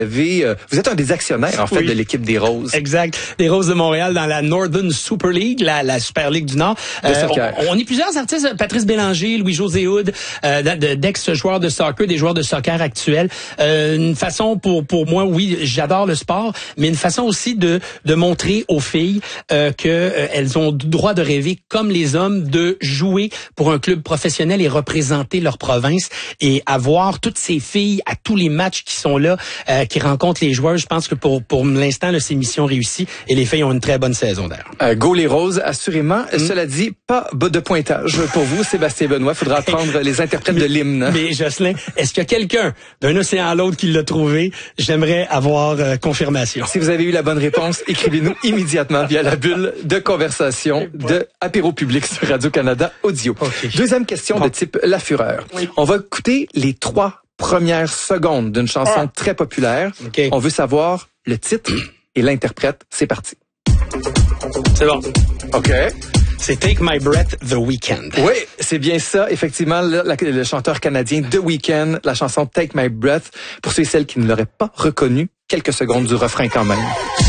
Vous êtes un des actionnaires, en fait, de l'équipe des Roses. Exact. Les Roses de Montréal dans la Northern Super League, la Super Ligue du Nord. On est plusieurs artistes, Patrice Bélanger, Louis-José Hood, d'ex-joueurs de soccer, des joueurs de soccer actuels. Une façon pour moi, oui, j'adore le sport, mais une façon aussi de montrer aux filles que elles ont le droit de rêver comme les hommes, de jouer pour un club professionnel et représenter leur province, et avoir toutes ces filles à tous les matchs qui sont là, qui rencontrent les joueurs. Je pense que pour l'instant, là, c'est mission réussie et les filles ont une très bonne saison d'ailleurs. Go les Roses, assurément. Cela dit, pas de pointage pour vous, Sébastien Benoît. Faudra apprendre les interprètes de l'hymne. Mais Jocelyn, est-ce qu'il y a quelqu'un d'un océan à l'autre qui l'a trouvé? J'aimerais avoir confirmation. Si vous avez eu la bonne réponse, écrivez-nous immédiatement via la bulle de conversation de Apéro Public sur Radio-Canada Audio. Okay. Deuxième question de type La Fureur. Oui. On va écouter les 3 premières secondes d'une chanson très populaire. Okay. On veut savoir le titre et l'interprète. C'est parti. C'est bon. OK. C'est Take My Breath, The Weeknd. Oui, c'est bien ça. Effectivement, le chanteur canadien The Weeknd, la chanson Take My Breath. Pour ceux et celles qui ne l'auraient pas reconnu, quelques secondes du refrain quand même.